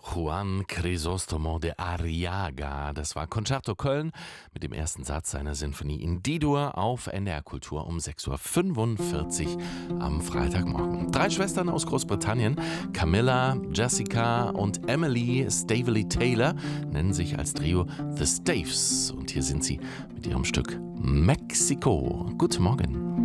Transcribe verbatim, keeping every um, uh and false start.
Juan Crisóstomo de Arriaga. Das war Concerto Köln mit dem ersten Satz seiner Sinfonie in D-Dur auf N D R Kultur um sechs Uhr fünfundvierzig am Freitagmorgen. Drei Schwestern aus Großbritannien, Camilla, Jessica und Emily Stavely Taylor, nennen sich als Trio The Staves. Und hier sind sie mit ihrem Stück Mexiko. Guten Morgen.